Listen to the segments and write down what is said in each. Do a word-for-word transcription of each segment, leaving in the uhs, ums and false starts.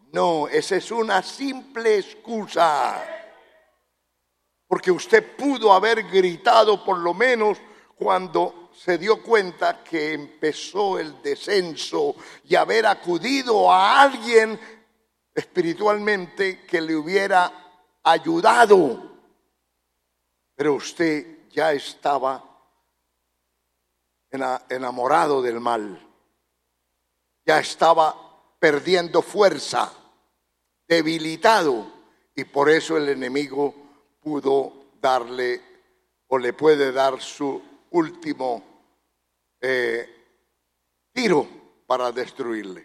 No, esa es una simple excusa. Porque usted pudo haber gritado por lo menos cuando se dio cuenta que empezó el descenso y haber acudido a alguien espiritualmente que le hubiera ayudado. Pero usted ya estaba enamorado del mal, ya estaba perdiendo fuerza, debilitado, y por eso el enemigo pudo darle o le puede dar su último eh, tiro para destruirle.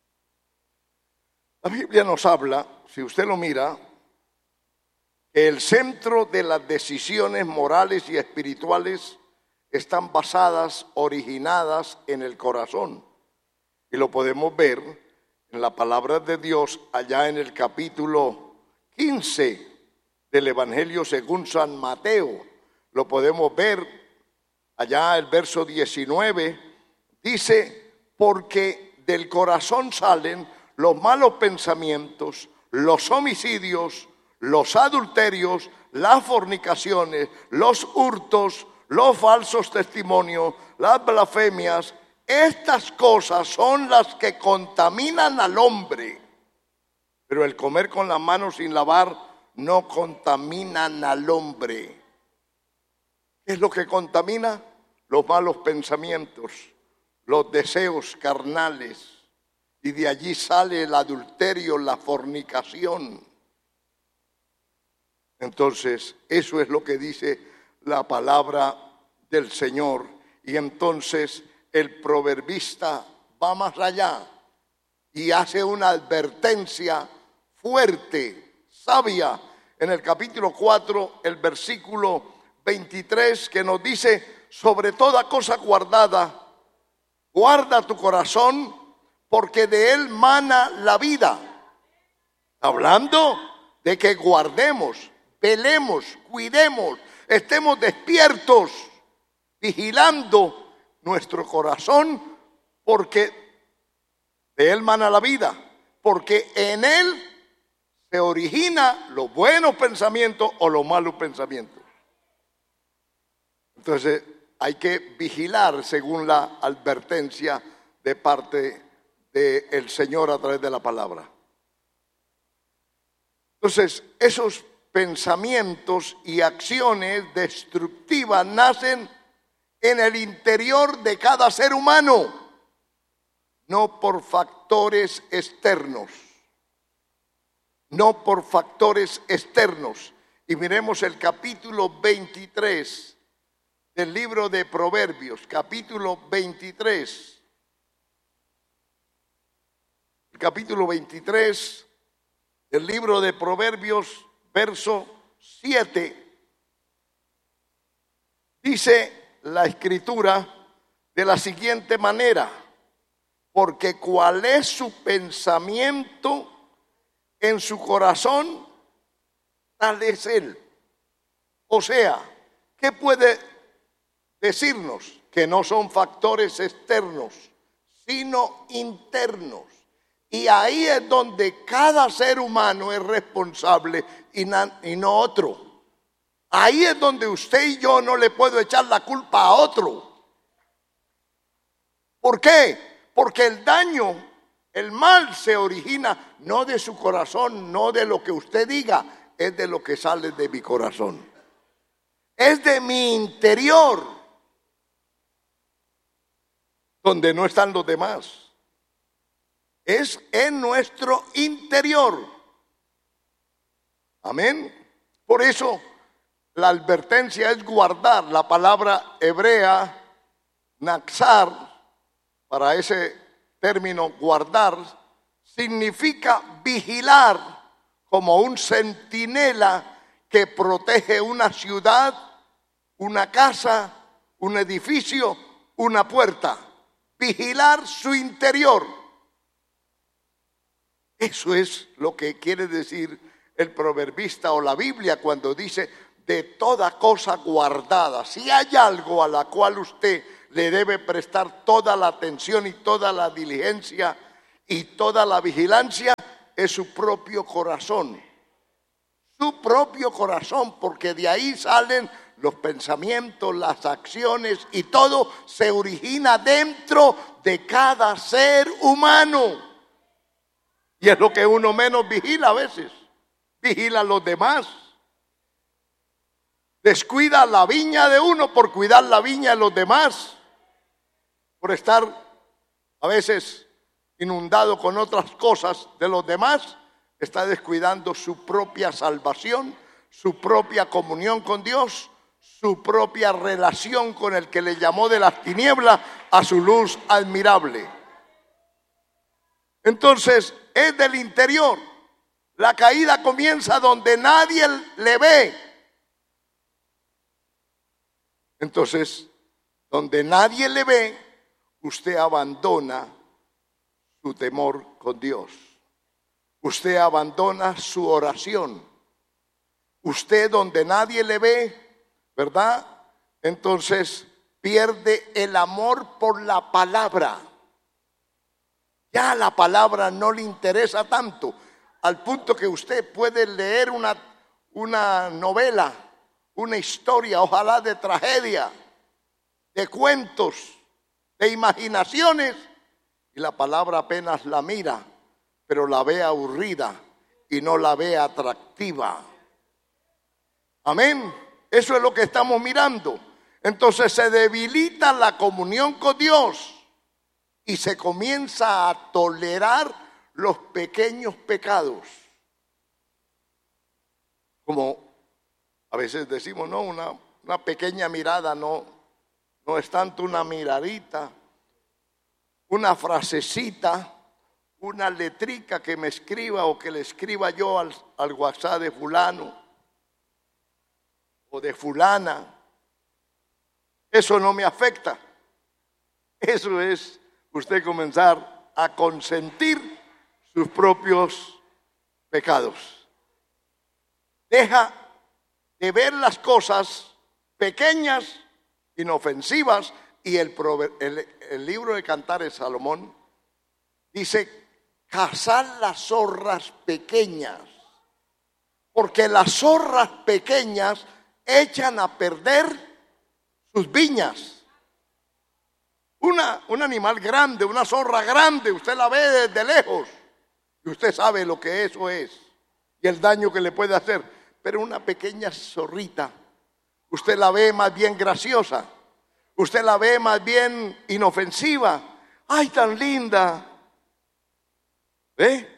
La Biblia nos habla, si usted lo mira, que el centro de las decisiones morales y espirituales están basadas, originadas en el corazón. Y lo podemos ver en la palabra de Dios allá en el capítulo quince del Evangelio según San Mateo. Lo podemos ver allá el verso diecinueve. Dice, porque del corazón salen los malos pensamientos, los homicidios, los adulterios, las fornicaciones, los hurtos, los falsos testimonios, las blasfemias. Estas cosas son las que contaminan al hombre. Pero el comer con las manos sin lavar no contaminan al hombre. ¿Qué es lo que contamina? Los malos pensamientos, los deseos carnales. Y de allí sale el adulterio, la fornicación. Entonces, eso es lo que dice la palabra del Señor. Y entonces el proverbista va más allá y hace una advertencia fuerte, sabia, en el capítulo cuatro, el versículo veintitrés, que nos dice, sobre toda cosa guardada, guarda tu corazón, porque de él mana la vida. Hablando de que guardemos, velemos, cuidemos, estemos despiertos, vigilando nuestro corazón, porque de él mana la vida, porque en él se origina los buenos pensamientos o los malos pensamientos. Entonces hay que vigilar según la advertencia de parte del Señor a través de la palabra. Entonces esos pensamientos y acciones destructivas nacen en el interior de cada ser humano, no por factores externos, no por factores externos. Y miremos el capítulo veintitrés del libro de Proverbios, capítulo veintitrés. El capítulo veintitrés del libro de Proverbios, verso siete, dice la escritura de la siguiente manera, porque cuál es su pensamiento en su corazón, tal es él. O sea, ¿qué puede decirnos? Que no son factores externos, sino internos. Y ahí es donde cada ser humano es responsable y, na- y no otro. Ahí es donde usted y yo no le puedo echar la culpa a otro. ¿Por qué? Porque el daño, el mal se origina no de su corazón, no de lo que usted diga, es de lo que sale de mi corazón. Es de mi interior, donde no están los demás. Es en nuestro interior. Amén. Por eso la advertencia es guardar. La palabra hebrea, naxar, para ese término guardar, significa vigilar como un centinela que protege una ciudad, una casa, un edificio, una puerta. Vigilar su interior. Eso es lo que quiere decir el proverbista o la Biblia cuando dice de toda cosa guardada. Si hay algo a la cual usted le debe prestar toda la atención y toda la diligencia y toda la vigilancia, es su propio corazón. Su propio corazón, porque de ahí salen los pensamientos, las acciones y todo se origina dentro de cada ser humano. Y es lo que uno menos vigila a veces. Vigila a los demás. Descuida la viña de uno por cuidar la viña de los demás. Por estar a veces inundado con otras cosas de los demás, está descuidando su propia salvación, su propia comunión con Dios, su propia relación con el que le llamó de las tinieblas a su luz admirable. Entonces, es del interior. La caída comienza donde nadie le ve. Entonces, donde nadie le ve, usted abandona su temor con Dios. Usted abandona su oración. Usted donde nadie le ve, ¿verdad? Entonces pierde el amor por la palabra. Ya la palabra no le interesa tanto, al punto que usted puede leer una, una novela, una historia, ojalá de tragedia, de cuentos, de imaginaciones, y la palabra apenas la mira, pero la ve aburrida y no la ve atractiva. Amén. Eso es lo que estamos mirando. Entonces se debilita la comunión con Dios y se comienza a tolerar los pequeños pecados. Como a veces decimos, no, una, una pequeña mirada no, no es tanto una miradita, una frasecita, una letrica que me escriba o que le escriba yo al, al WhatsApp de fulano o de fulana. Eso no me afecta. Eso es usted comenzar a consentir sus propios pecados. Deja de ver las cosas pequeñas, inofensivas, y el, el, el libro de Cantares, Salomón, dice: cazar las zorras pequeñas, porque las zorras pequeñas echan a perder sus viñas. Una, un animal grande, una zorra grande, usted la ve desde lejos y usted sabe lo que eso es y el daño que le puede hacer. Pero una pequeña zorrita, usted la ve más bien graciosa, usted la ve más bien inofensiva. ¡Ay, tan linda! ¿Ve?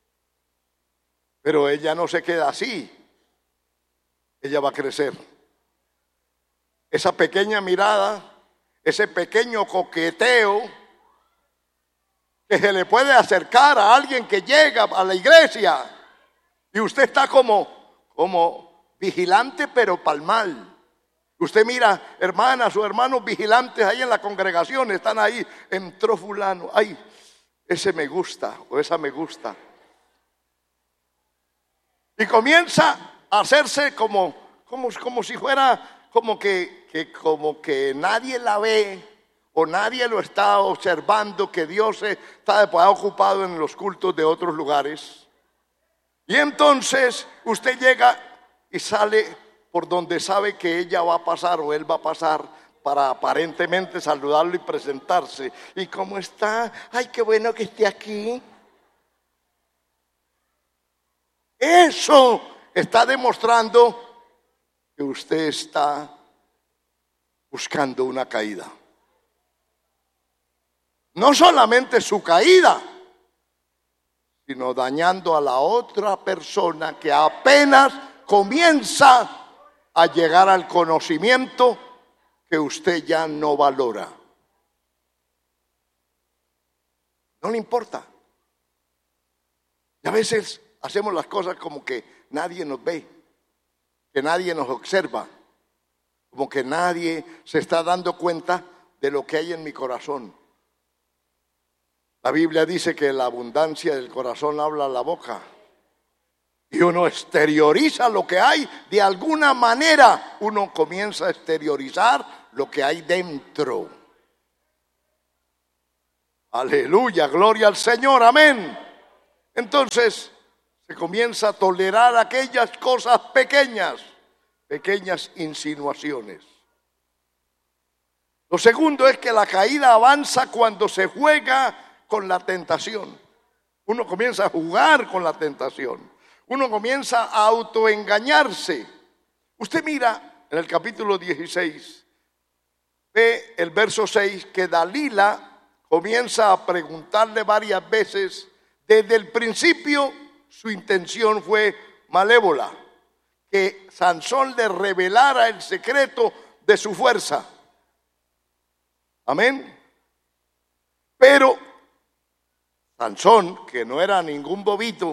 Pero ella no se queda así. Ella va a crecer. Esa pequeña mirada, ese pequeño coqueteo que se le puede acercar a alguien que llega a la iglesia y usted está como, como vigilante pero pa'l mal. Usted mira hermanas o hermanos vigilantes ahí en la congregación, están ahí, entró fulano, ay, ese me gusta o esa me gusta. Y comienza a hacerse como, como, como si fuera como que, que, como que nadie la ve o nadie lo está observando, que Dios está ocupado en los cultos de otros lugares. Y entonces usted llega y sale por donde sabe que ella va a pasar o él va a pasar para aparentemente saludarlo y presentarse. ¿Y cómo está? Ay, qué bueno que esté aquí. Eso está demostrando que usted está buscando una caída. No solamente su caída, sino dañando a la otra persona que apenas comienza a llegar al conocimiento que usted ya no valora. No le importa. Y a veces hacemos las cosas como que nadie nos ve, que nadie nos observa, como que nadie se está dando cuenta de lo que hay en mi corazón. La Biblia dice que la abundancia del corazón habla la boca. Y uno exterioriza lo que hay, de alguna manera uno comienza a exteriorizar lo que hay dentro. Aleluya, gloria al Señor, amén. Entonces se comienza a tolerar aquellas cosas pequeñas, pequeñas insinuaciones. Lo segundo es que la caída avanza cuando se juega con la tentación. Uno comienza a jugar con la tentación. Uno comienza a autoengañarse. Usted mira en el capítulo dieciséis, ve el verso seis, que Dalila comienza a preguntarle varias veces. Desde el principio su intención fue malévola, que Sansón le revelara el secreto de su fuerza. Amén. Pero Sansón, que no era ningún bobito,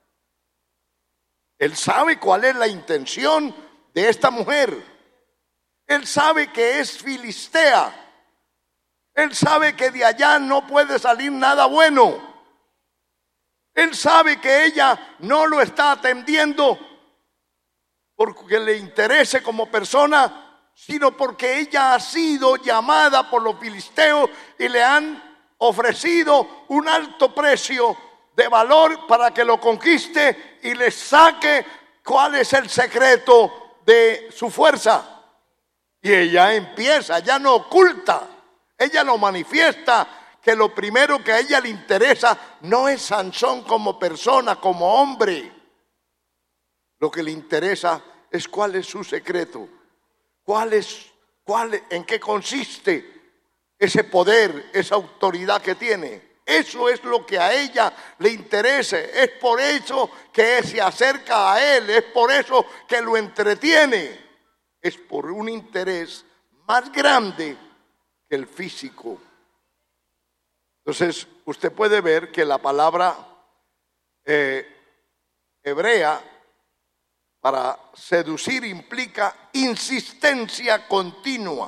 él sabe cuál es la intención de esta mujer. Él sabe que es filistea. Él sabe que de allá no puede salir nada bueno. Él sabe que ella no lo está atendiendo porque le interese como persona, sino porque ella ha sido llamada por los filisteos y le han ofrecido un alto precio de valor para que lo conquiste y le saque cuál es el secreto de su fuerza. Y ella empieza, ella no oculta, ella lo manifiesta, que lo primero que a ella le interesa no es Sansón como persona, como hombre. Lo que le interesa es cuál es su secreto, cuál es, cuál, en qué consiste ese poder, esa autoridad que tiene. Eso es lo que a ella le interesa. Es por eso que se acerca a él, es por eso que lo entretiene. Es por un interés más grande que el físico. Entonces, usted puede ver que la palabra eh, hebrea para seducir implica insistencia continua.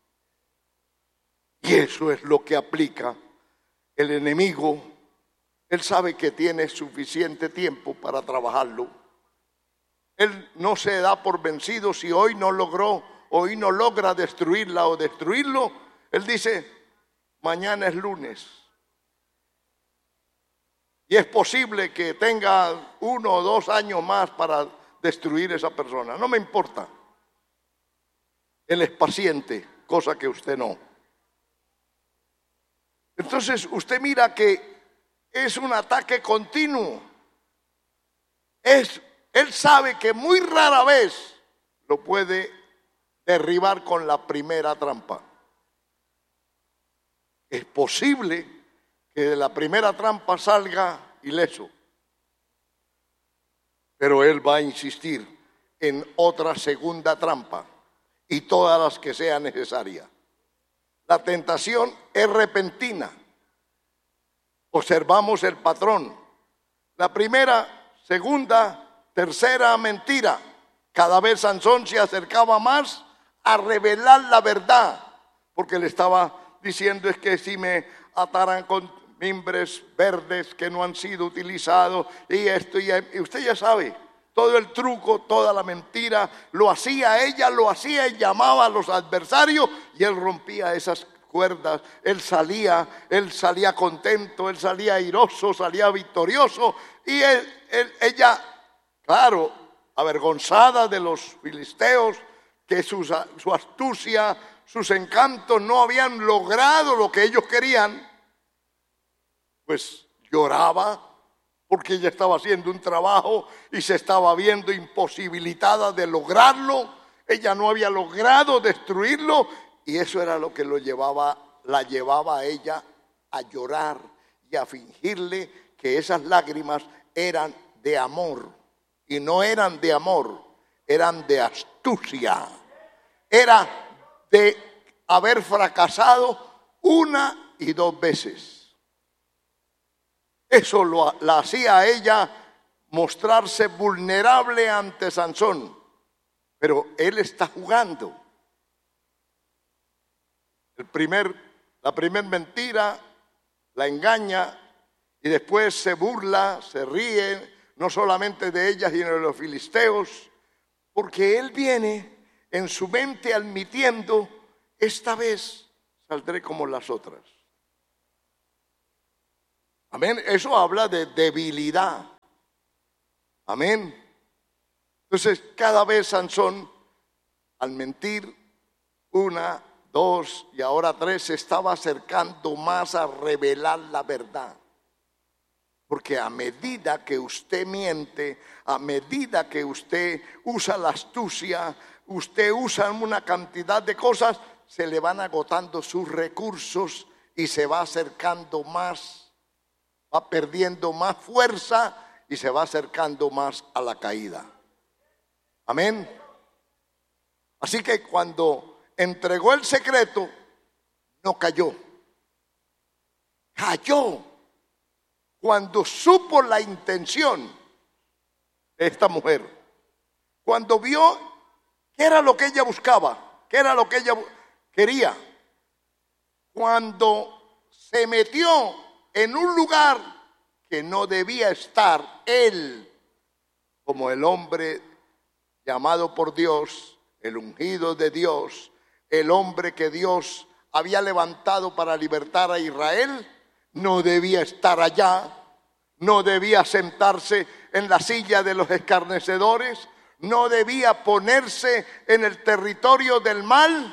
Y eso es lo que aplica el enemigo. Él sabe que tiene suficiente tiempo para trabajarlo. Él no se da por vencido si hoy no logró, hoy no logra destruirla o destruirlo. Él dice, mañana es lunes. Y es posible que tenga uno o dos años más para destruir esa persona. No me importa. Él es paciente, cosa que usted no. Entonces usted mira que es un ataque continuo. Es, él sabe que muy rara vez lo puede derribar con la primera trampa. Es posible que de la primera trampa salga ileso, pero él va a insistir en otra segunda trampa y todas las que sean necesarias. La tentación es repentina. Observamos el patrón. La primera, segunda, tercera mentira. Cada vez Sansón se acercaba más a revelar la verdad, porque le estaba diciendo, es que si me ataran con mimbres verdes que no han sido utilizados y esto, y, y usted ya sabe, todo el truco, toda la mentira, lo hacía ella, lo hacía y llamaba a los adversarios y él rompía esas cuerdas. Él salía, él salía contento, él salía airoso, salía victorioso y él, él, ella, claro, avergonzada de los filisteos, que su, su astucia, sus encantos no habían logrado lo que ellos querían, pues lloraba porque ella estaba haciendo un trabajo y se estaba viendo imposibilitada de lograrlo. Ella no había logrado destruirlo y eso era lo que lo llevaba, la llevaba a ella a llorar y a fingirle que esas lágrimas eran de amor. Y no eran de amor, eran de astucia. Era de haber fracasado una y dos veces. Eso lo, la hacía a ella mostrarse vulnerable ante Sansón. Pero él está jugando. El primer, la primera mentira la engaña y después se burla, se ríe, no solamente de ella, sino de los filisteos, porque él viene en su mente admitiendo, esta vez saldré como las otras. Amén. Eso habla de debilidad. Amén. Entonces, cada vez Sansón, al mentir una, dos y ahora tres, se estaba acercando más a revelar la verdad. Porque a medida que usted miente, a medida que usted usa la astucia, usted usa una cantidad de cosas, se le van agotando sus recursos y se va acercando más, va perdiendo más fuerza y se va acercando más a la caída. Amén. Así que cuando entregó el secreto, no cayó. Cayó cuando supo la intención de esta mujer. Cuando vio qué era lo que ella buscaba, qué era lo que ella quería. Cuando se metió en un lugar que no debía estar él, como el hombre llamado por Dios, el ungido de Dios, el hombre que Dios había levantado para libertar a Israel, no debía estar allá, no debía sentarse en la silla de los escarnecedores, no debía ponerse en el territorio del mal.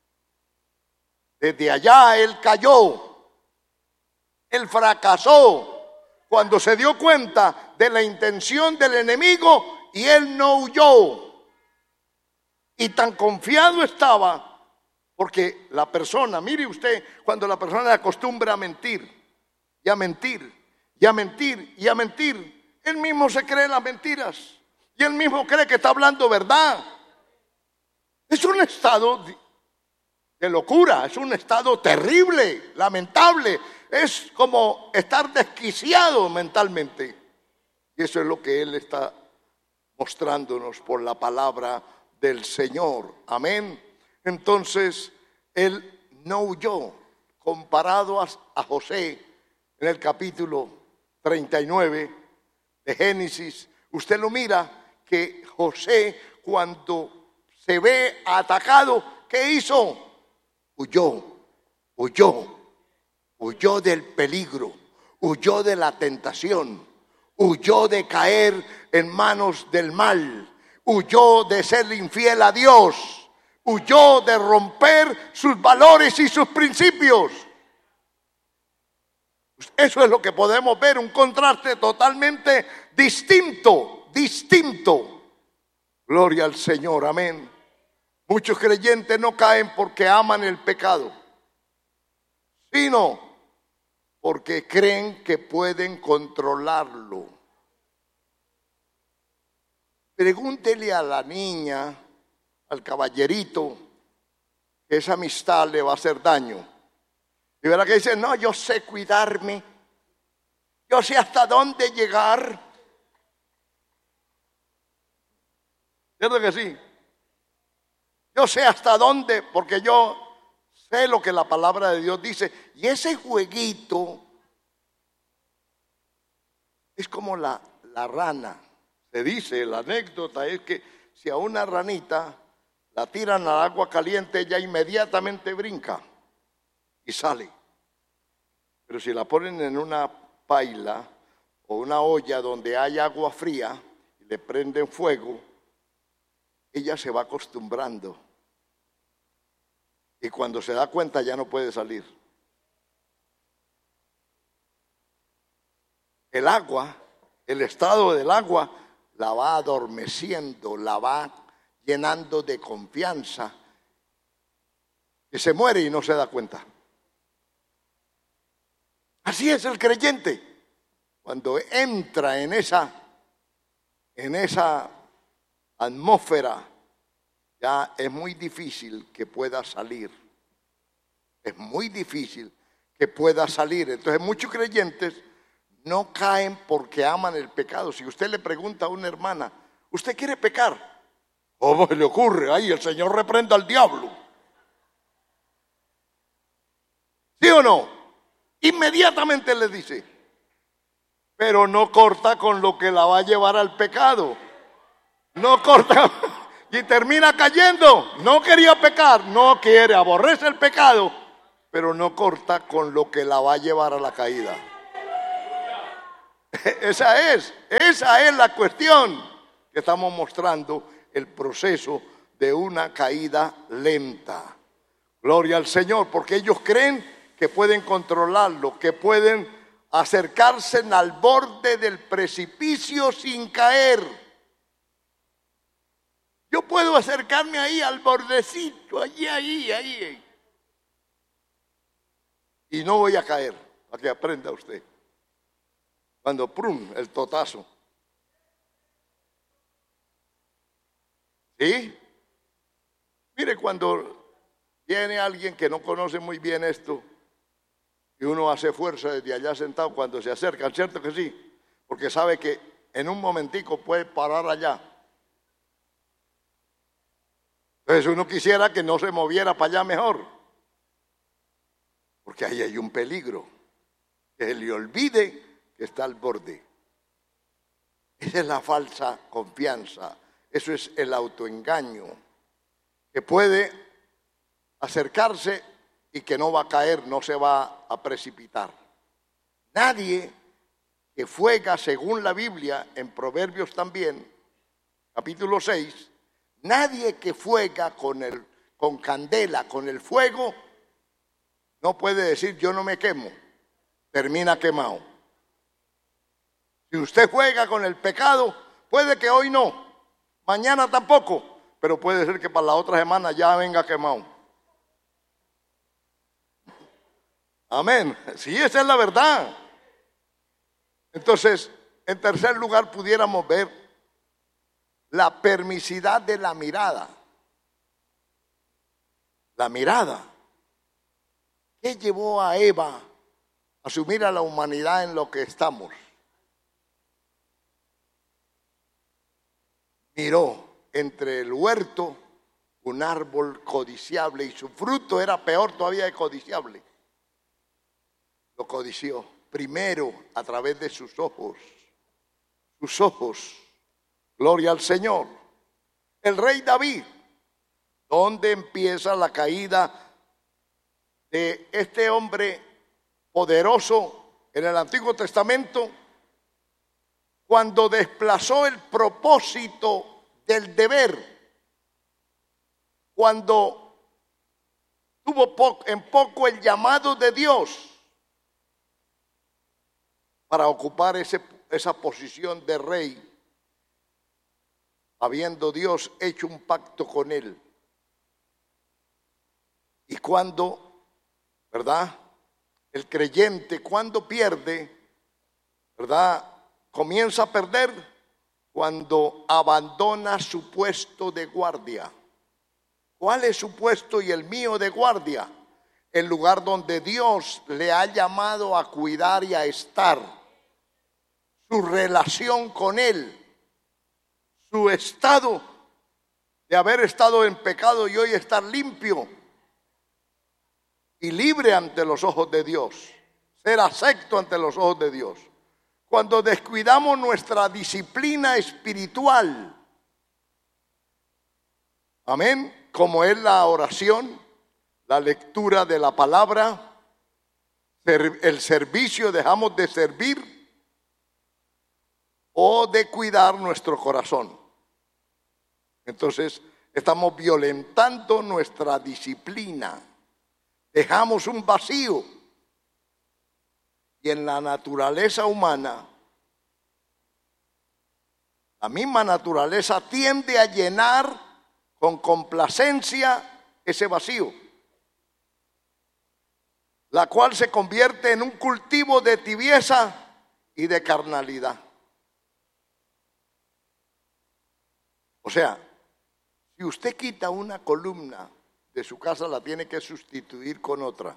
Desde allá él cayó, él fracasó cuando se dio cuenta de la intención del enemigo y él no huyó. Y tan confiado estaba, porque la persona, mire usted, cuando la persona se acostumbra a mentir, y a mentir, y a mentir, y a mentir, él mismo se cree las mentiras, y él mismo cree que está hablando verdad. Es un estado de locura, es un estado terrible, lamentable, es como estar desquiciado mentalmente. Y eso es lo que él está mostrándonos por la palabra del Señor. Amén. Entonces, él no huyó, comparado a, a José en el capítulo treinta y nueve de Génesis. Usted lo mira que José, cuando se ve atacado, ¿qué hizo? Huyó, huyó, huyó del peligro, huyó de la tentación, huyó de caer en manos del mal, huyó de ser infiel a Dios, huyó de romper sus valores y sus principios. Eso es lo que podemos ver, un contraste totalmente distinto, distinto. Gloria al Señor, amén. Muchos creyentes no caen porque aman el pecado, sino porque creen que pueden controlarlo. Pregúntele a la niña, al caballerito, que esa amistad le va a hacer daño. Y verá que dice, no, yo sé cuidarme, yo sé hasta dónde llegar. ¿Cierto que sí? Yo sé hasta dónde, porque yo sé lo que la palabra de Dios dice. Y ese jueguito es como la, la rana. Se dice, la anécdota es que si a una ranita la tiran al agua caliente, ella inmediatamente brinca y sale. Pero si la ponen en una paila o una olla donde hay agua fría y le prenden fuego, ella se va acostumbrando. Y cuando se da cuenta ya no puede salir. El agua, el estado del agua, la va adormeciendo, la va llenando de confianza. Y se muere y no se da cuenta. Así es el creyente. Cuando entra en esa, en esa atmósfera, ya es muy difícil que pueda salir. Es muy difícil que pueda salir. Entonces muchos creyentes no caen porque aman el pecado. Si usted le pregunta a una hermana, ¿usted quiere pecar? ¿Cómo se le ocurre? Ay, el Señor reprenda al diablo. ¿Sí o no? Inmediatamente le dice, pero no corta con lo que la va a llevar al pecado. No corta y termina cayendo. No quería pecar, no quiere, aborrece el pecado, pero no corta con lo que la va a llevar a la caída. Esa es, esa es la cuestión que estamos mostrando, el proceso de una caída lenta. Gloria al Señor, porque ellos creen que pueden controlarlo, que pueden acercarse al borde del precipicio sin caer. Yo puedo acercarme ahí al bordecito, allí, ahí, ahí, ahí. Y no voy a caer, para que aprenda usted. Cuando prum, el totazo. ¿Sí? Mire, cuando viene alguien que no conoce muy bien esto y uno hace fuerza desde allá sentado cuando se acerca, ¿cierto que sí? Porque sabe que en un momentico puede parar allá. Entonces uno quisiera que no se moviera para allá mejor, porque ahí hay un peligro, que se le olvide que está al borde. Esa es la falsa confianza, eso es el autoengaño, que puede acercarse y que no va a caer, no se va a precipitar. Nadie que fuega, según la Biblia, en Proverbios también, capítulo seis, nadie que fuega con, el, con candela, con el fuego, no puede decir yo no me quemo, termina quemado. Si usted juega con el pecado, puede que hoy no, mañana tampoco, pero puede ser que para la otra semana ya venga quemado. Amén. Sí, esa es la verdad. Entonces, en tercer lugar, pudiéramos ver la permisidad de la mirada. La mirada. ¿Qué llevó a Eva a asumir a la humanidad en lo que estamos? Miró entre el huerto un árbol codiciable y su fruto era peor todavía de codiciable. Lo codició primero a través de sus ojos. Sus ojos. Gloria al Señor. El rey David. ¿Dónde empieza la caída de este hombre poderoso en el Antiguo Testamento? Cuando desplazó el propósito del deber, cuando tuvo po- en poco el llamado de Dios para ocupar ese, esa posición de rey, habiendo Dios hecho un pacto con él. Y cuando, ¿verdad? El creyente, cuando pierde, ¿verdad? Comienza a perder cuando abandona su puesto de guardia. ¿Cuál es su puesto y el mío de guardia? El lugar donde Dios le ha llamado a cuidar y a estar. Su relación con Él. Su estado de haber estado en pecado y hoy estar limpio y libre ante los ojos de Dios. Ser acepto ante los ojos de Dios. Cuando descuidamos nuestra disciplina espiritual, amén, como es la oración, la lectura de la palabra, el servicio, dejamos de servir o de cuidar nuestro corazón. Entonces, estamos violentando nuestra disciplina, dejamos un vacío. Y en la naturaleza humana, la misma naturaleza tiende a llenar con complacencia ese vacío, la cual se convierte en un cultivo de tibieza y de carnalidad. O sea, si usted quita una columna de su casa, la tiene que sustituir con otra.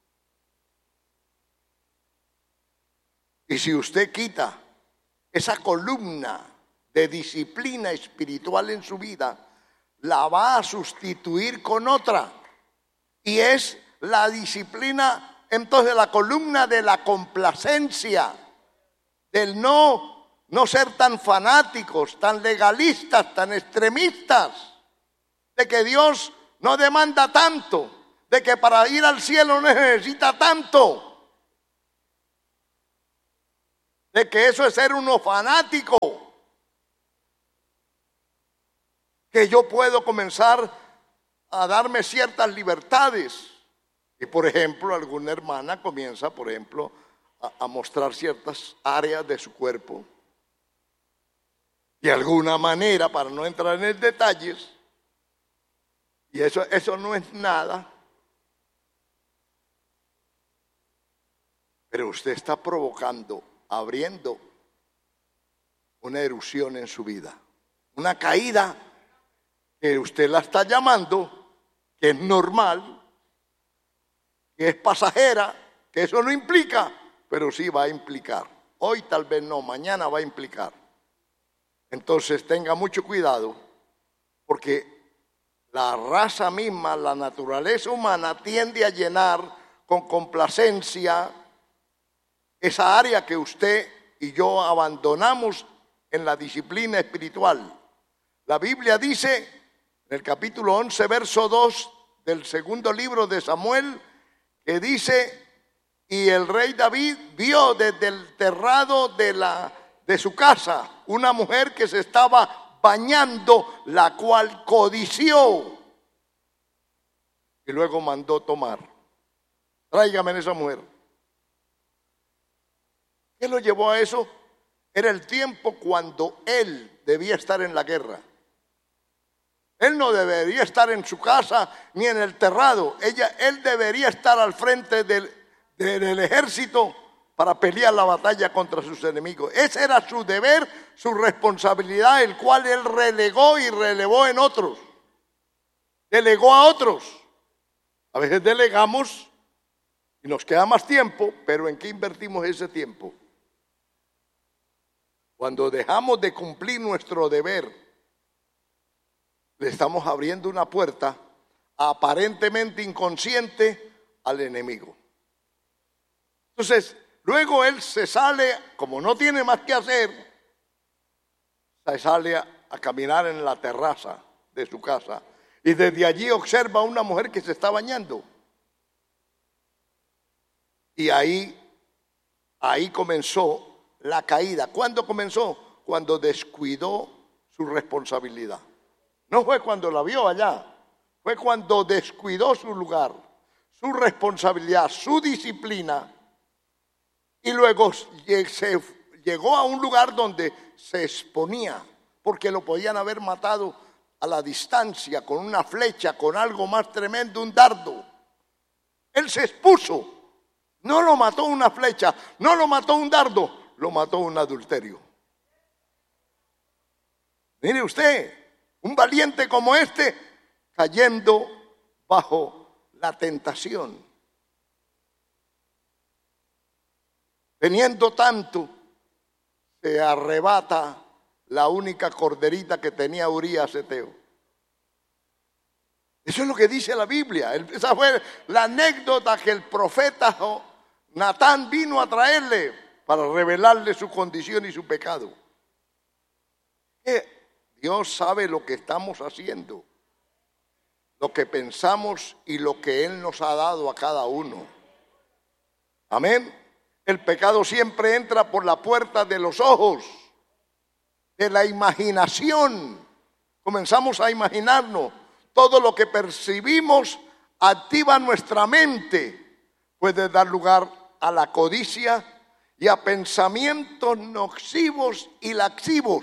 Y si usted quita esa columna de disciplina espiritual en su vida, la va a sustituir con otra. Y es la disciplina, entonces la columna de la complacencia, del no, no ser tan fanáticos, tan legalistas, tan extremistas, de que Dios no demanda tanto, de que para ir al cielo no necesita tanto. de que eso es ser uno fanático, que yo puedo comenzar a darme ciertas libertades. Y por ejemplo, alguna hermana comienza, por ejemplo, a, a mostrar ciertas áreas de su cuerpo. De alguna manera, para no entrar en el detalles, y eso, eso no es nada, pero usted está provocando, abriendo una erupción en su vida, una caída que usted la está llamando, que es normal, que es pasajera, que eso no implica, pero sí va a implicar. Hoy tal vez no, mañana va a implicar. Entonces tenga mucho cuidado, porque la raza misma, la naturaleza humana, tiende a llenar con complacencia esa área que usted y yo abandonamos en la disciplina espiritual. La Biblia dice, en el capítulo once, verso dos del segundo libro de Samuel, que dice, y el rey David vio desde el terrado de la de su casa una mujer que se estaba bañando, la cual codició, y luego mandó tomar. Tráigame esa mujer. ¿Qué lo llevó a eso? Era el tiempo cuando él debía estar en la guerra. Él no debería estar en su casa ni en el terrado. Ella, él debería estar al frente del, del ejército para pelear la batalla contra sus enemigos. Ese era su deber, su responsabilidad, el cual él relegó y relevó en otros. Delegó a otros. A veces delegamos y nos queda más tiempo, pero ¿en qué invertimos ese tiempo? Cuando dejamos de cumplir nuestro deber, le estamos abriendo una puerta aparentemente inconsciente al enemigo. Entonces, luego él se sale, como no tiene más que hacer, se sale a, a caminar en la terraza de su casa y desde allí observa a una mujer que se está bañando. Y ahí, ahí comenzó la caída. ¿Cuándo comenzó? Cuando descuidó su responsabilidad. No fue cuando la vio allá, fue cuando descuidó su lugar, su responsabilidad, su disciplina. Y luego se llegó a un lugar donde se exponía, porque lo podían haber matado a la distancia, con una flecha, con algo más tremendo, un dardo. Él se expuso. No lo mató una flecha, no lo mató un dardo, lo mató un adulterio. Mire usted, un valiente como este, cayendo bajo la tentación. Teniendo tanto, se arrebata la única corderita que tenía Urías Eteo. Eso es lo que dice la Biblia. Esa fue la anécdota que el profeta Natán vino a traerle para revelarle su condición y su pecado. Dios sabe lo que estamos haciendo, lo que pensamos y lo que Él nos ha dado a cada uno. Amén. El pecado siempre entra por la puerta de los ojos, de la imaginación. Comenzamos a imaginarnos. Todo lo que percibimos activa nuestra mente. Puede dar lugar a la codicia y a pensamientos nocivos y laxivos.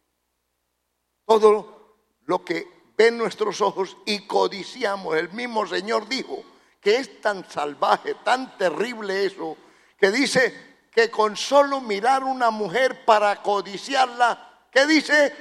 Todo lo que ven nuestros ojos y codiciamos. El mismo Señor dijo que es tan salvaje, tan terrible eso, que dice que con solo mirar una mujer para codiciarla, ¿qué dice?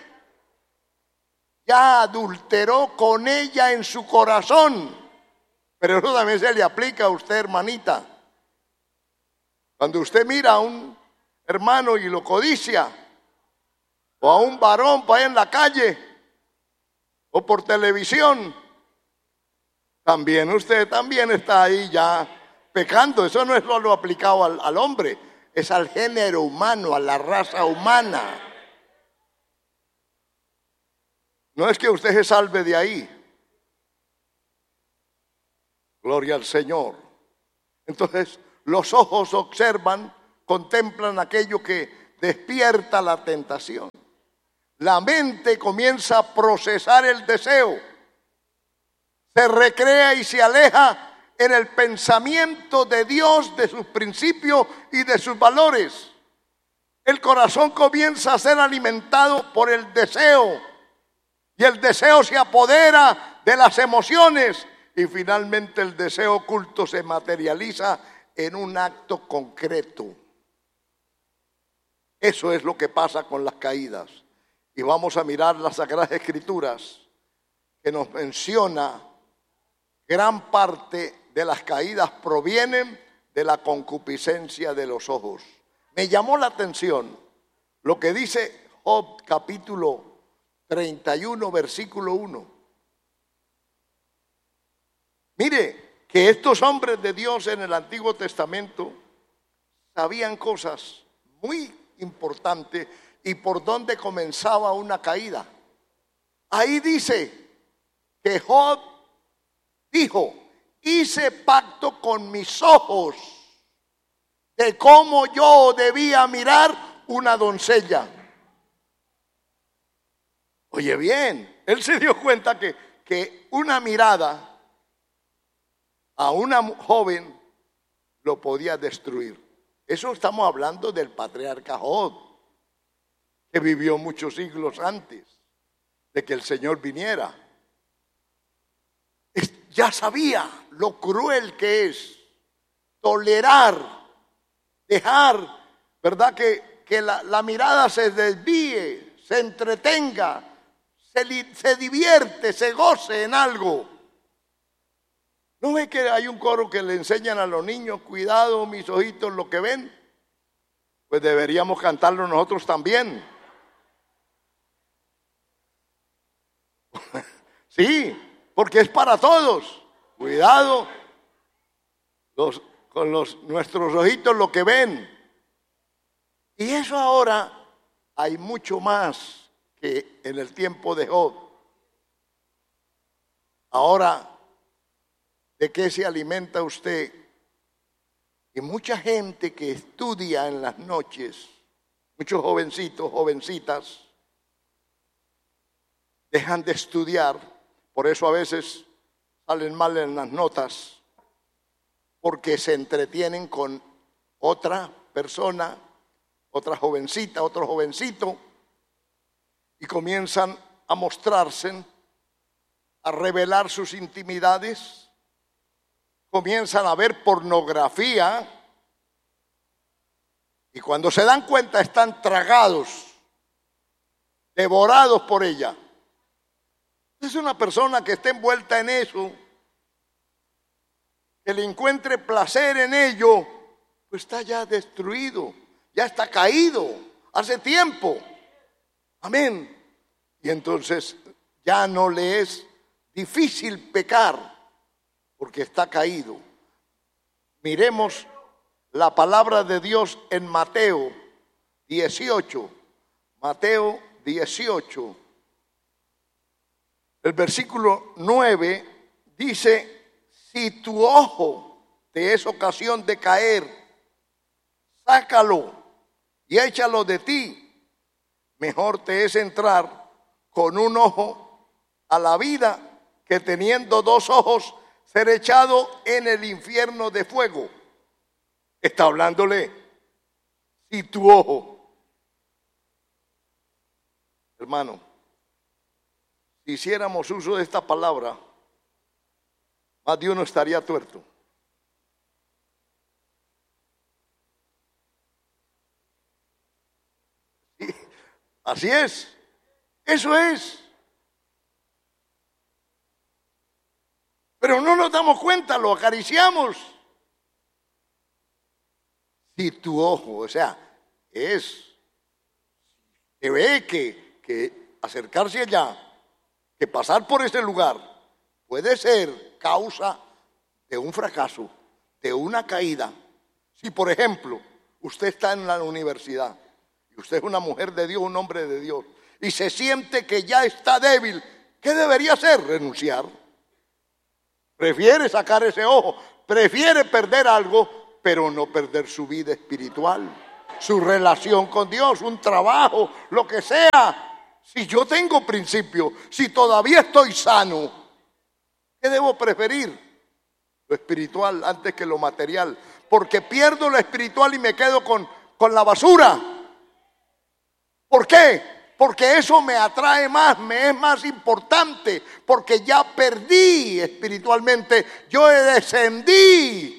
Ya adulteró con ella en su corazón. Pero eso también se le aplica a usted, hermanita. Cuando usted mira a un hermano y lo codicia, o a un varón para allá en la calle, o por televisión, también usted también está ahí ya pecando. Eso no es solo aplicado al, al hombre, es al género humano, a la raza humana. No es que usted se salve de ahí. Gloria al Señor. Entonces, los ojos observan contemplan aquello que despierta la tentación. La mente comienza a procesar el deseo, se recrea y se aleja en el pensamiento de Dios, de sus principios y de sus valores. El corazón comienza a ser alimentado por el deseo y el deseo se apodera de las emociones y finalmente el deseo oculto se materializa en un acto concreto. Eso es lo que pasa con las caídas. Y vamos a mirar las Sagradas Escrituras que nos menciona gran parte de las caídas provienen de la concupiscencia de los ojos. Me llamó la atención lo que dice Job capítulo treinta y uno versículo uno. Mire que estos hombres de Dios en el Antiguo Testamento sabían cosas muy importantes y por dónde comenzaba una caída. Ahí dice que Job dijo: hice pacto con mis ojos de cómo yo debía mirar una doncella. Oye bien, él se dio cuenta que, que una mirada a una joven lo podía destruir. Eso estamos hablando del patriarca Job, que vivió muchos siglos antes de que el Señor viniera. Ya sabía lo cruel que es tolerar, dejar, ¿verdad? Que, que la, la mirada se desvíe, se entretenga, se, li, se divierte, se goce en algo. ¿No ve que hay un coro que le enseñan a los niños: cuidado mis ojitos lo que ven? Pues deberíamos cantarlo nosotros también. Sí, porque es para todos. Cuidado los, con los, nuestros ojitos lo que ven. Y eso ahora hay mucho más que en el tiempo de Job. Ahora, ¿de qué se alimenta usted? Y mucha gente que estudia en las noches, muchos jovencitos, jovencitas, dejan de estudiar, por eso a veces salen mal en las notas, porque se entretienen con otra persona, otra jovencita, otro jovencito, y comienzan a mostrarse, a revelar sus intimidades, comienzan a ver pornografía, y cuando se dan cuenta están tragados, devorados por ella. Es una persona que esté envuelta en eso, que le encuentre placer en ello, pues está ya destruido, ya está caído hace tiempo. Amén. Y entonces ya no le es difícil pecar porque está caído. Miremos la palabra de Dios en Mateo dieciocho. Mateo dieciocho. El versículo nueve dice: si tu ojo te es ocasión de caer, sácalo y échalo de ti. Mejor te es entrar con un ojo a la vida que teniendo dos ojos ser echado en el infierno de fuego. Está hablándole, si tu ojo, hermano, si hiciéramos uso de esta palabra, más de uno estaría tuerto. Sí, así es, eso es. Pero no nos damos cuenta, lo acariciamos. Si tu ojo, o sea, es, se ve que, que acercarse allá, que pasar por ese lugar, puede ser causa de un fracaso, de una caída. Si, por ejemplo, usted está en la universidad y usted es una mujer de Dios, un hombre de Dios, y se siente que ya está débil, ¿qué debería hacer? Renunciar. Prefiere sacar ese ojo, prefiere perder algo pero no perder su vida espiritual, su relación con Dios, un trabajo, lo que sea. Si yo tengo principio, si todavía estoy sano, ¿qué debo preferir? Lo espiritual antes que lo material, porque pierdo lo espiritual y me quedo con, con la basura. ¿Por qué? Porque eso me atrae más, me es más importante, porque ya perdí espiritualmente, yo descendí.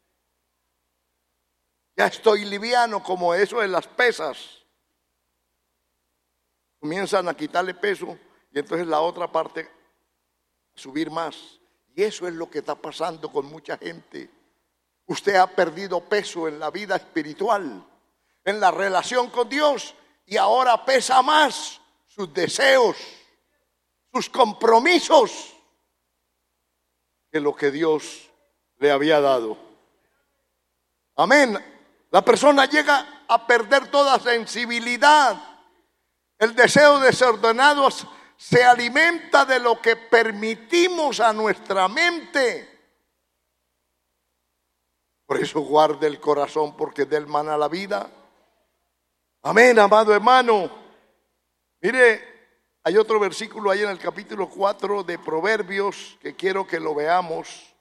Ya estoy liviano como eso de las pesas. Comienzan a quitarle peso y entonces la otra parte a subir más. Y eso es lo que está pasando con mucha gente. Usted ha perdido peso en la vida espiritual, en la relación con Dios, y ahora pesa más sus deseos, sus compromisos, que lo que Dios le había dado. Amén. La persona llega a perder toda sensibilidad. El deseo desordenado se alimenta de lo que permitimos a nuestra mente. Por eso guarde el corazón, porque de él mana la vida. Amén, amado hermano. Mire, hay otro versículo ahí en el capítulo cuatro de Proverbios que quiero que lo veamos.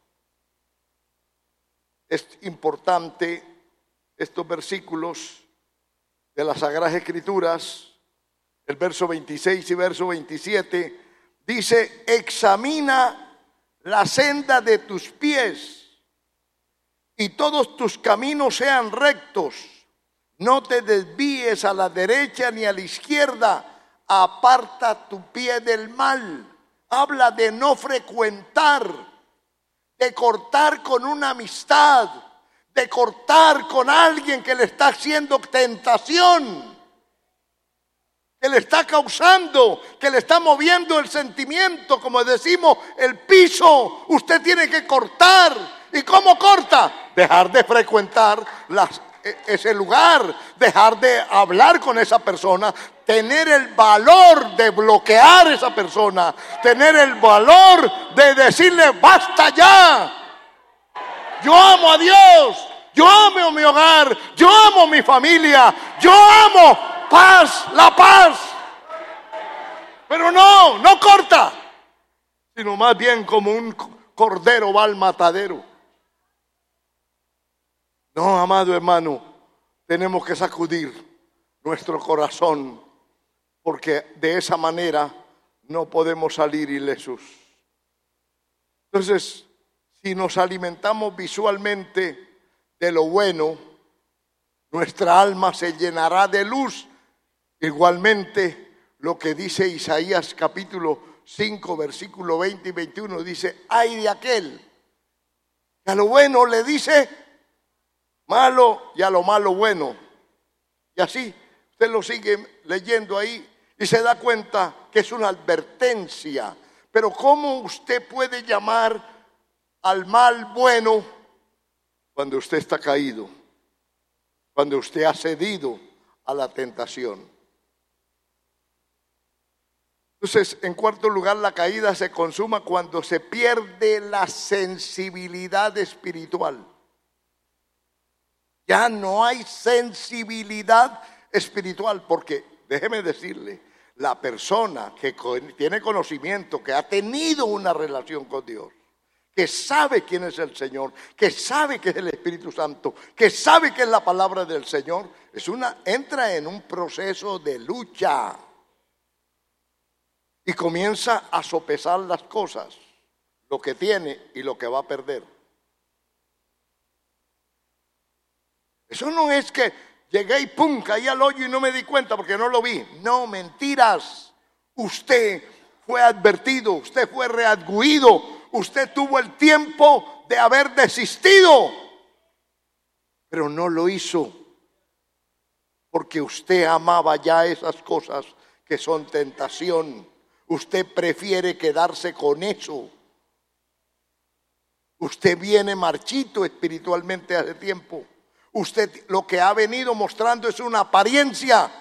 Es importante estos versículos de las Sagradas Escrituras. El verso veintiséis y verso veintisiete dice: examina la senda de tus pies y todos tus caminos sean rectos. No te desvíes a la derecha ni a la izquierda. Aparta tu pie del mal. Habla de no frecuentar, de cortar con una amistad, de cortar con alguien que le está haciendo tentación, que le está causando, que le está moviendo el sentimiento, como decimos, el piso. Usted tiene que cortar. ¿Y cómo corta? Dejar de frecuentar las, ese lugar, dejar de hablar con esa persona, tener el valor de bloquear a esa persona, tener el valor de decirle basta ya. Yo amo a Dios, yo amo a mi hogar, yo amo a mi familia, yo amo paz, la paz. Pero no, no corta, sino más bien como un cordero va al matadero. No, amado hermano, tenemos que sacudir nuestro corazón, porque de esa manera no podemos salir ilesos. Entonces, si nos alimentamos visualmente de lo bueno, nuestra alma se llenará de luz. Igualmente, lo que dice Isaías capítulo cinco, versículo veinte y veintiuno, dice: ay de aquel que a lo bueno le dice malo y a lo malo bueno. Y así, usted lo sigue leyendo ahí y se da cuenta que es una advertencia. Pero ¿cómo usted puede llamar al mal bueno cuando usted está caído? Cuando usted ha cedido a la tentación. Entonces, en cuarto lugar, la caída se consuma cuando se pierde la sensibilidad espiritual. Ya no hay sensibilidad espiritual, porque déjeme decirle, la persona que tiene conocimiento, que ha tenido una relación con Dios, que sabe quién es el Señor, que sabe que es el Espíritu Santo, que sabe que es la palabra del Señor, es una, entra en un proceso de lucha y comienza a sopesar las cosas, lo que tiene y lo que va a perder. Eso no es que llegué y pum, caí al hoyo y no me di cuenta porque no lo vi. No, mentiras. Usted fue advertido, usted fue redarguido, usted tuvo el tiempo de haber desistido, pero no lo hizo porque usted amaba ya esas cosas que son tentación. Usted prefiere quedarse con eso. Usted viene marchito espiritualmente hace tiempo. Usted lo que ha venido mostrando es una apariencia,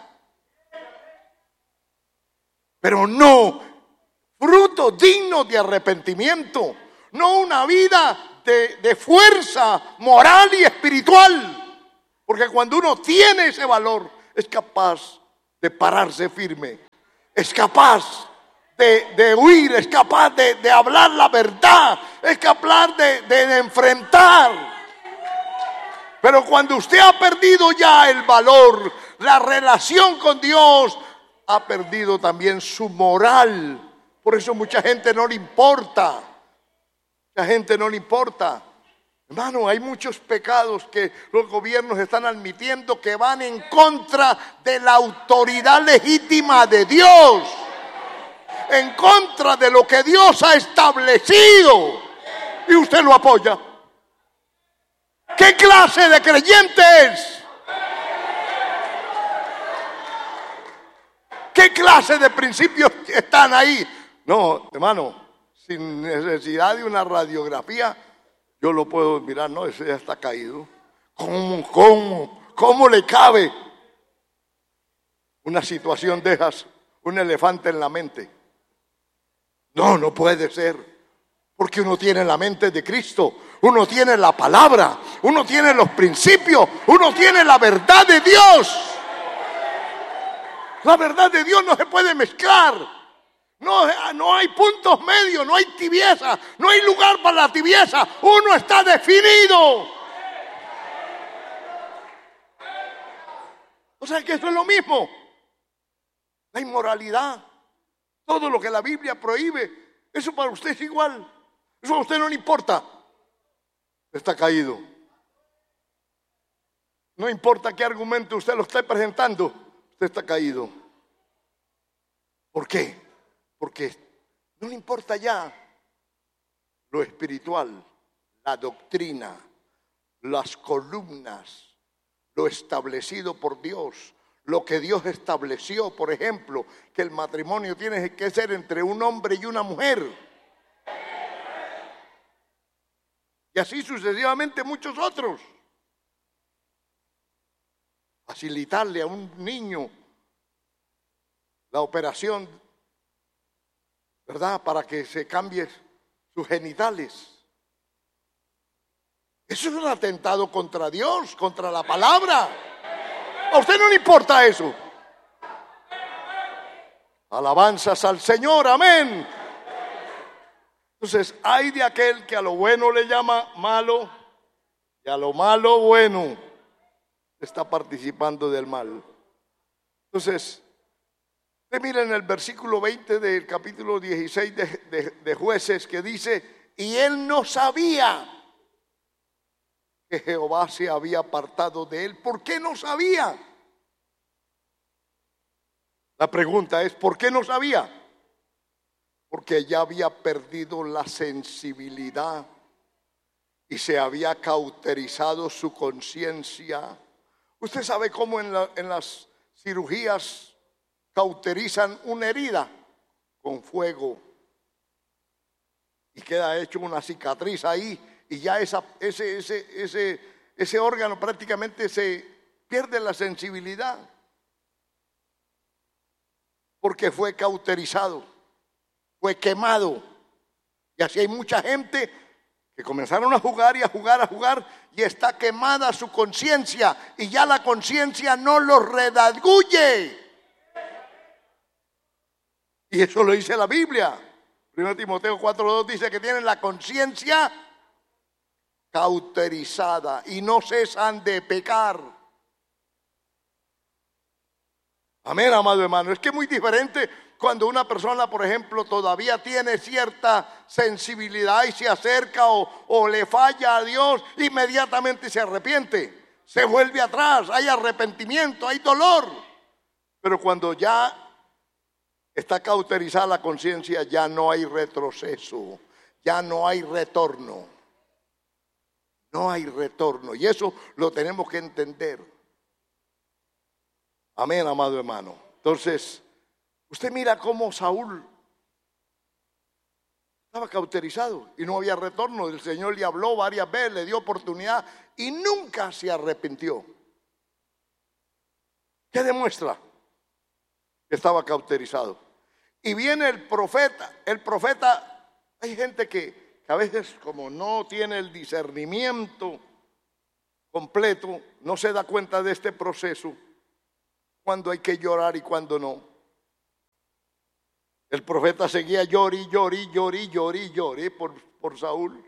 pero no fruto digno de arrepentimiento, no una vida de, de fuerza moral y espiritual. Porque cuando uno tiene ese valor, es capaz de pararse firme, es capaz de, de huir, es capaz de, de hablar la verdad, es capaz de, de, de enfrentar. Pero cuando usted ha perdido ya el valor, la relación con Dios, ha perdido también su moral. Por eso mucha gente no le importa. Mucha gente no le importa. Hermano, hay muchos pecados que los gobiernos están admitiendo que van en contra de la autoridad legítima de Dios, en contra de lo que Dios ha establecido, y usted lo apoya. ¿Qué clase de creyente es? ¿Qué clase de principios están ahí? No, hermano, sin necesidad de una radiografía, yo lo puedo mirar. No, ese ya está caído. ¿Cómo, cómo, cómo le cabe una situación de esas, un elefante en la mente? No, no puede ser. Porque uno tiene la mente de Cristo, uno tiene la palabra, uno tiene los principios, uno tiene la verdad de Dios. La verdad de Dios no se puede mezclar. No, no hay puntos medios, no hay tibieza, no hay lugar para la tibieza. Uno está definido. O sea que eso es lo mismo. La inmoralidad, todo lo que la Biblia prohíbe, eso para usted es igual. Eso a usted no le importa. Está caído. No importa qué argumento usted lo esté presentando, usted está caído. ¿Por qué? Porque no le importa ya lo espiritual, la doctrina, las columnas, lo establecido por Dios, lo que Dios estableció, por ejemplo, que el matrimonio tiene que ser entre un hombre y una mujer. Y así sucesivamente muchos otros. Facilitarle a un niño la operación, ¿verdad?, para que se cambie sus genitales. Eso es un atentado contra Dios, contra la palabra. A usted no le importa eso. Alabanzas al Señor, amén. Entonces, hay de aquel que a lo bueno le llama malo y a lo malo bueno, está participando del mal. Entonces, usted mira en el versículo veinte del capítulo dieciséis de, de, de Jueces, que dice: y él no sabía que Jehová se había apartado de él. ¿Por qué no sabía? La pregunta es, ¿por qué no sabía? Porque ya había perdido la sensibilidad y se había cauterizado su conciencia. Usted sabe cómo en, la, en las cirugías cauterizan una herida con fuego y queda hecho una cicatriz ahí, y ya esa, ese, ese, ese, ese órgano prácticamente se pierde la sensibilidad porque fue cauterizado, fue quemado. Y así hay mucha gente que comenzaron a jugar y a jugar, a jugar, y está quemada su conciencia, y ya la conciencia no los redarguye. Y eso lo dice la Biblia. Primero Timoteo cuatro dos dice que tienen la conciencia cauterizada y no cesan de pecar. Amén, amado hermano. Es que es muy diferente cuando una persona, por ejemplo, todavía tiene cierta sensibilidad y se acerca o, o le falla a Dios, inmediatamente se arrepiente, se vuelve atrás, hay arrepentimiento, hay dolor. Pero cuando ya está cauterizada la conciencia, ya no hay retroceso, ya no hay retorno. No hay retorno, y eso lo tenemos que entender. Amén, amado hermano. Entonces, usted mira cómo Saúl estaba cauterizado y no había retorno. El Señor le habló varias veces, le dio oportunidad y nunca se arrepintió. ¿Qué demuestra? Que estaba cauterizado. Y viene el profeta, el profeta, hay gente que, que a veces como no tiene el discernimiento completo, no se da cuenta de este proceso, cuando hay que llorar y cuando no. El profeta seguía llori, llori, llori, llori, llori por, por Saúl.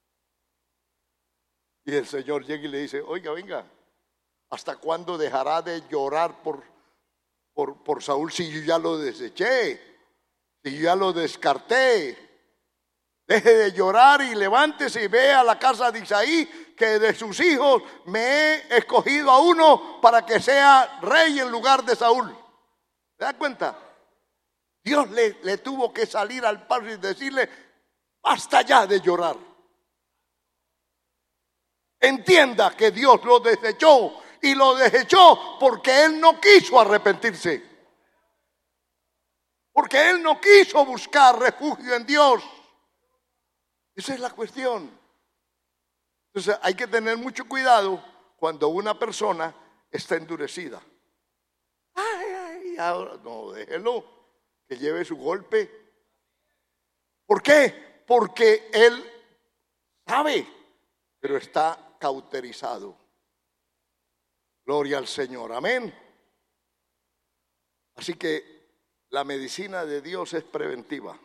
Y el Señor llega y le dice, oiga, venga, ¿hasta cuándo dejará de llorar por, por, por Saúl si yo ya lo deseché? Si yo ya lo descarté. Deje de llorar y levántese y ve a la casa de Isaí, que de sus hijos me he escogido a uno para que sea rey en lugar de Saúl. ¿Se da cuenta? Dios le, le tuvo que salir al paso y decirle, basta ya de llorar. Entienda que Dios lo desechó y lo desechó porque Él no quiso arrepentirse. Porque Él no quiso buscar refugio en Dios. Esa es la cuestión. Entonces hay que tener mucho cuidado cuando una persona está endurecida. Ay, ay, ahora no, déjelo que lleve su golpe. ¿Por qué? Porque él sabe, pero está cauterizado. Gloria al Señor, amén. Así que la medicina de Dios es preventiva.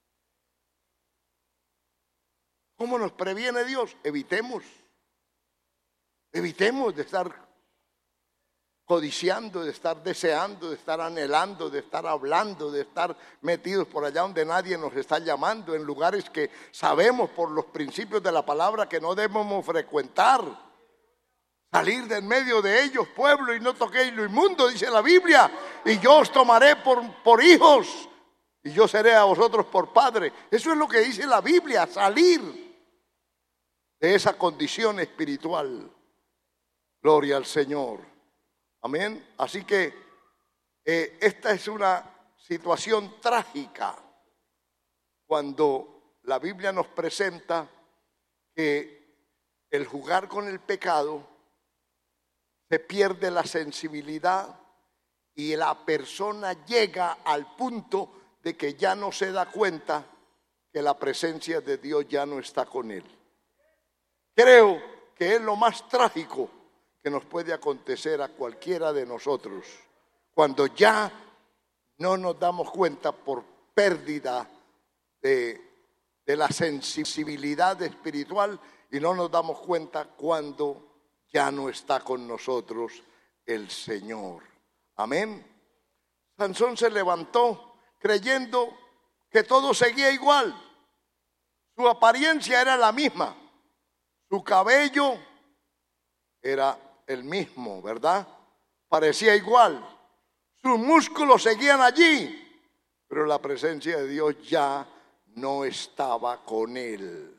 ¿Cómo nos previene Dios? Evitemos, evitemos de estar codiciando, de estar deseando, de estar anhelando, de estar hablando, de estar metidos por allá donde nadie nos está llamando, en lugares que sabemos por los principios de la palabra que no debemos frecuentar. Salir de en medio de ellos, pueblo, y no toquéis lo inmundo, dice la Biblia, y yo os tomaré por, por hijos, y yo seré a vosotros por padre. Eso es lo que dice la Biblia, salir de esa condición espiritual. Gloria al Señor. Amén. Así que eh, esta es una situación trágica cuando la Biblia nos presenta que el jugar con el pecado se pierde la sensibilidad y la persona llega al punto de que ya no se da cuenta que la presencia de Dios ya no está con él. Creo que es lo más trágico que nos puede acontecer a cualquiera de nosotros, cuando ya no nos damos cuenta por pérdida de, de la sensibilidad espiritual y no nos damos cuenta cuando ya no está con nosotros el Señor. Amén. Sansón se levantó creyendo que todo seguía igual. Su apariencia era la misma. Su cabello era el mismo, ¿verdad? Parecía igual. Sus músculos seguían allí, pero la presencia de Dios ya no estaba con él.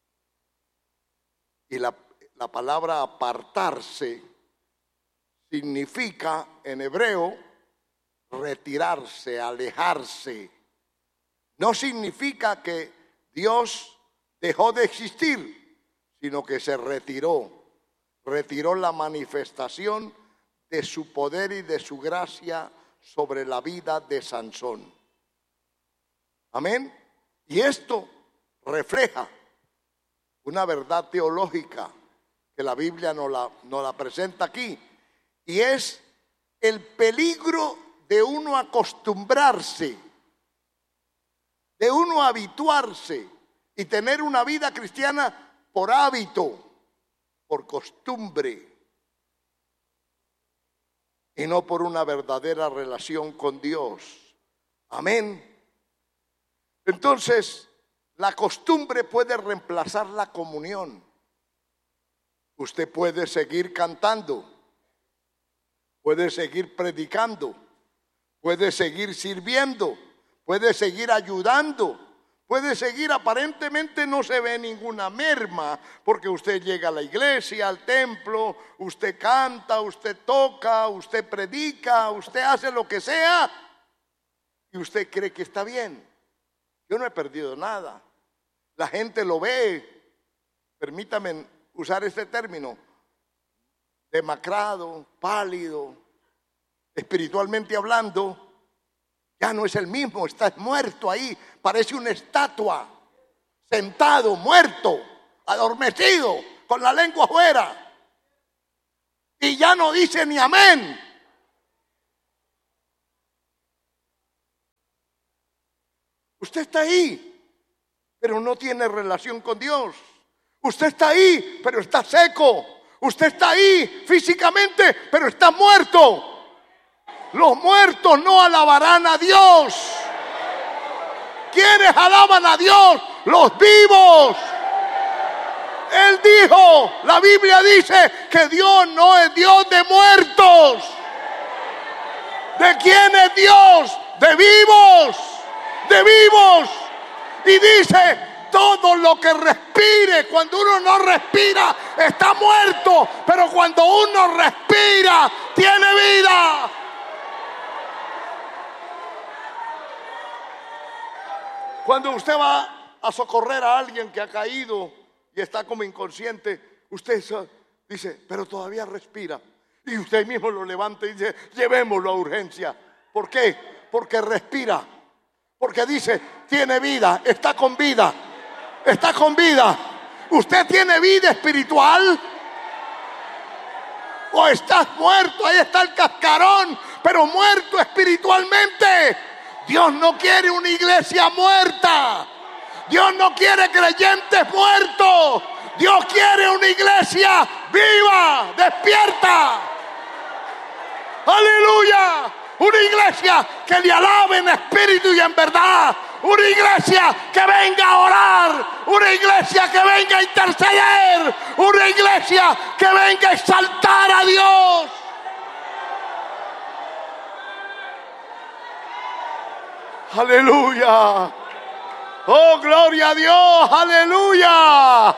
Y la, la palabra apartarse significa en hebreo retirarse, alejarse. No significa que Dios dejó de existir, sino que se retiró, retiró la manifestación de su poder y de su gracia sobre la vida de Sansón. Amén. Y esto refleja una verdad teológica que la Biblia nos la, nos la presenta aquí, y es el peligro de uno acostumbrarse, de uno habituarse y tener una vida cristiana por hábito, por costumbre, y no por una verdadera relación con Dios. Amén. Entonces, la costumbre puede reemplazar la comunión. Usted puede seguir cantando, puede seguir predicando, puede seguir sirviendo, puede seguir ayudando, puede seguir, aparentemente no se ve ninguna merma, porque usted llega a la iglesia, al templo, usted canta, usted toca, usted predica, usted hace lo que sea y usted cree que está bien. Yo no he perdido nada. La gente lo ve, permítame usar este término, demacrado, pálido, espiritualmente hablando. Ya no es el mismo, está muerto ahí, parece una estatua. sentado, muerto, adormecido, con la lengua afuera. Y ya no dice ni amén. Usted está ahí, pero no tiene relación con Dios. Usted está ahí, pero está seco. Usted está ahí físicamente, pero está muerto. Los muertos no alabarán a Dios. ¿Quiénes alaban a Dios? Los vivos. Él dijo, la Biblia dice que Dios no es Dios de muertos. ¿De quién es Dios? De vivos. De vivos. Y dice, todo lo que respire, cuando uno no respira, está muerto. Pero cuando uno respira, tiene vida. Cuando usted va a socorrer a alguien que ha caído y está como inconsciente, usted dice, pero todavía respira. Y usted mismo lo levanta y dice, llevémoslo a urgencia. ¿Por qué? Porque respira. Porque dice, tiene vida, está con vida. Está con vida. ¿Usted tiene vida espiritual? ¿O estás muerto? Ahí está el cascarón, pero muerto espiritualmente. Dios no quiere una iglesia muerta. Dios no quiere creyentes muertos. Dios quiere una iglesia viva, despierta. Aleluya. Una iglesia que le alabe en espíritu y en verdad. Una iglesia que venga a orar. Una iglesia que venga a interceder. Una iglesia que venga a exaltar a Dios. Aleluya. Oh, gloria a Dios. Aleluya.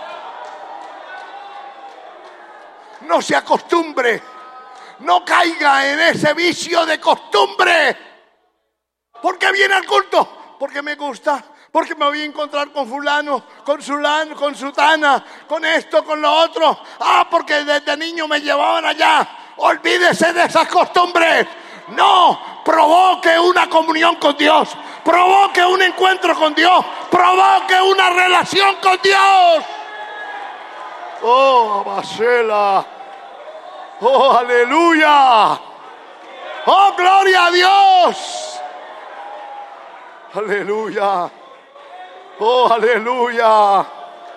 No se acostumbre. No caiga en ese vicio de costumbre. ¿Por qué viene al culto? Porque me gusta. Porque me voy a encontrar con fulano, con sulano, con sutana, con esto, con lo otro. Ah, porque desde niño me llevaban allá. Olvídese de esas costumbres. No, provoque una comunión con Dios. Provoque un encuentro con Dios. Provoque una relación con Dios. Oh, Abacela. Oh, aleluya. Oh, gloria a Dios. Aleluya. Oh, aleluya.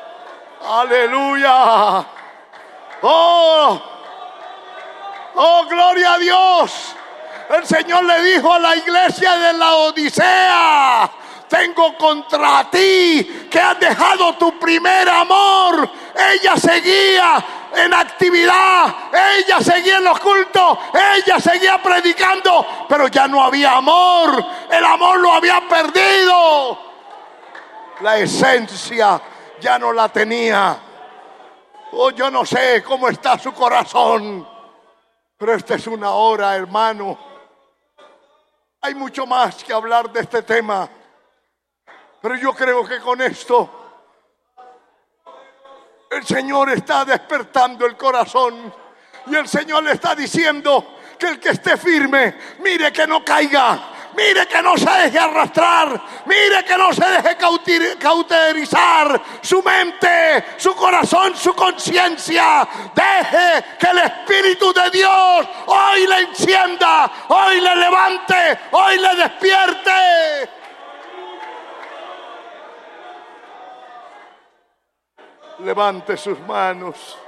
Aleluya. Oh, oh, gloria a Dios. El Señor le dijo a la iglesia de la Odisea: tengo contra ti que has dejado tu primer amor. Ella seguía en actividad, ella seguía en los cultos, ella seguía predicando, pero ya no había amor. El amor lo había perdido. La esencia ya no la tenía. Oh, yo no sé cómo está su corazón, pero esta es una hora, hermano. Hay mucho más que hablar de este tema, pero yo creo que con esto el Señor está despertando el corazón. Y el Señor le está diciendo que el que esté firme, mire que no caiga, mire que no se deje arrastrar, mire que no se deje cauterizar su mente, su corazón, su conciencia. Deje que el Espíritu de Dios hoy le encienda, hoy le levante, hoy le despierte. Levante sus manos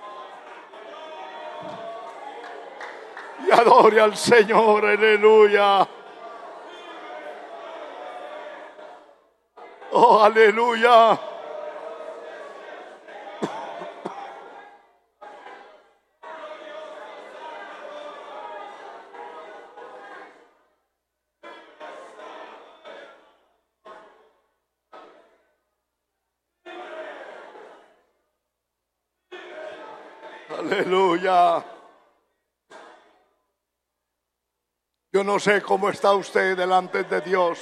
y adore al Señor. Aleluya. Oh, aleluya. Aleluya. Yo no sé cómo está usted delante de Dios.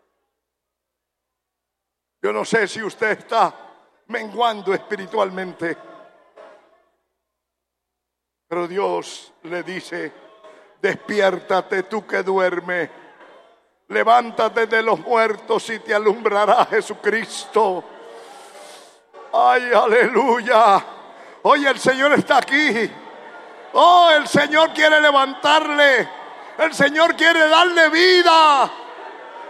Yo no sé si usted está menguando espiritualmente. Pero Dios le dice: despiértate tú que duermes. Levántate de los muertos y te alumbrará Jesucristo. Ay, aleluya. Hoy el Señor está aquí. Oh, el Señor quiere levantarle. El Señor quiere darle vida.